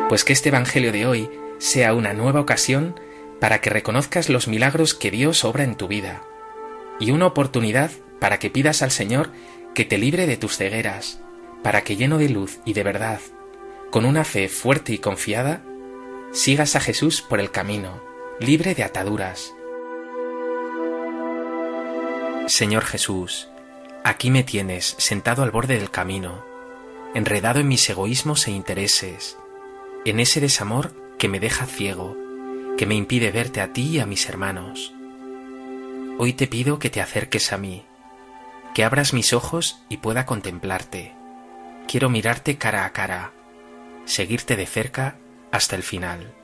Pues que este Evangelio de hoy sea una nueva ocasión para que reconozcas los milagros que Dios obra en tu vida, y una oportunidad para que pidas al Señor que te libre de tus cegueras, para que lleno de luz y de verdad, con una fe fuerte y confiada, sigas a Jesús por el camino, libre de ataduras. Señor Jesús, aquí me tienes sentado al borde del camino, enredado en mis egoísmos e intereses, en ese desamor que me deja ciego, que me impide verte a ti y a mis hermanos. Hoy te pido que te acerques a mí, que abras mis ojos y pueda contemplarte. Quiero mirarte cara a cara, seguirte de cerca hasta el final.